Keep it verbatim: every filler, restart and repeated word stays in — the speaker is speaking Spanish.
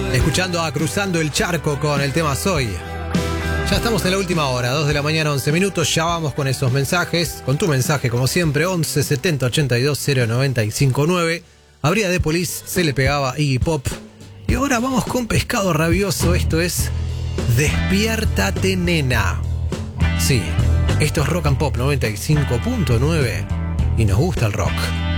Escuchando a Cruzando el Charco con el tema Soy. Ya estamos en la última hora, dos de la mañana, once minutos. Ya vamos con esos mensajes, con tu mensaje como siempre, once setenta ochenta y dos cero noventa y cinco nueve. Habría de Police, se le pegaba Iggy Pop. Y ahora vamos con Pescado Rabioso, esto es Despiértate Nena. Sí, esto es Rock and Pop noventa y cinco punto nueve y nos gusta el rock.